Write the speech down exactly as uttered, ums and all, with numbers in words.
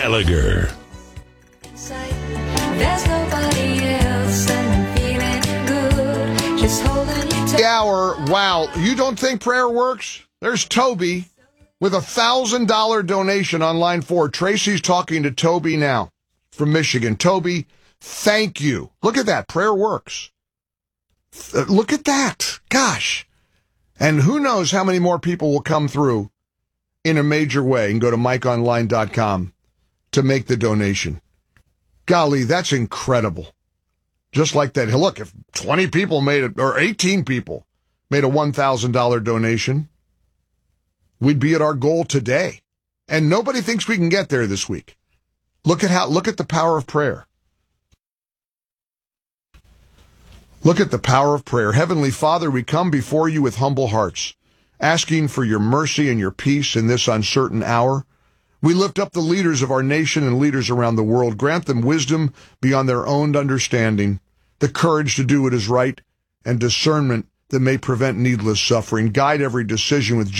Gallagher. There's nobody else and I'm feeling good. Just holding you tight. The hour, wow. You don't think prayer works? There's Toby with a one thousand dollars donation on line four. Tracy's talking to Toby now from Michigan. Toby, thank you. Look at that. Prayer works. Uh, look at that. Gosh. And who knows how many more people will come through in a major way and go to mike online dot com to make the donation. Golly, that's incredible. Just like that. Look, if twenty people made it, or eighteen people made a one thousand dollars donation, we'd be at our goal today. And nobody thinks we can get there this week. Look at how, look at the power of prayer. Look at the power of prayer. Heavenly Father, we come before you with humble hearts, asking for your mercy and your peace in this uncertain hour. We lift up the leaders of our nation and leaders around the world. Grant them wisdom beyond their own understanding, the courage to do what is right, and discernment that may prevent needless suffering. Guide every decision with